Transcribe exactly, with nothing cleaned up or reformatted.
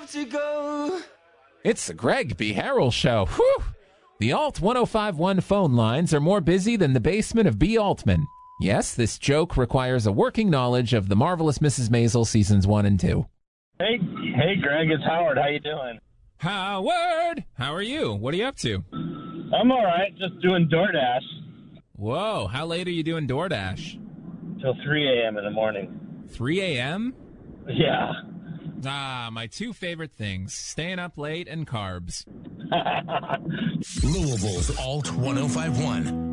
to go. It's the Greg B. Harrell Show. Whew. The Alt ten fifty-one phone lines are more busy than the basement of B. Altman. Yes, this joke requires a working knowledge of The Marvelous Missus Maisel seasons one and two. Hey, hey, Greg, it's Howard. How you doing? Howard! How are you? What are you up to? I'm all right. Just doing DoorDash. Whoa, how late are you doing DoorDash? Till three a.m. in the morning. three a.m.? Yeah. Ah, my two favorite things, staying up late and carbs. Louisville's Alt ten fifty-one.